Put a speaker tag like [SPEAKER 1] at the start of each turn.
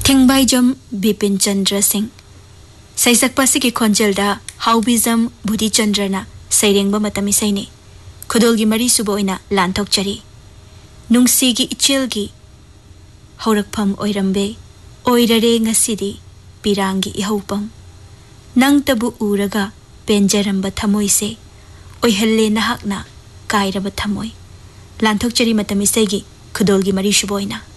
[SPEAKER 1] थिंगबाईजम बिपिन चंद्र सिंह सैसक्पासी की खोंजेलदा हाउबिजम बुद्धि चंद्रना सैरेंगबा मतम इसैने खुदोलगी मरी सुबोइना लांथोकचरी नुंगसीगी इचेलगी हौरकफम ओइरंबे ओइररे ngasiदी पिरांगी इहौपम नंगतबु उरगा पेंजरंबा थमोइसे ओइहल्ले नहाकना कायरबा थमोइ लांथोकचरी मतम इसैगी खुदोलगी मरी सुबोइना